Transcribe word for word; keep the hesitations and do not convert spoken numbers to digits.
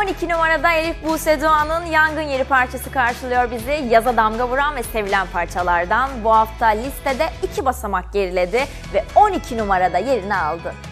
on iki numarada Elif Buse Doğan'ın Yangın Yeri parçası karşılıyor bizi. Yaza damga vuran ve sevilen parçalardan bu hafta listede iki basamak geriledi ve on iki numarada yerini aldı.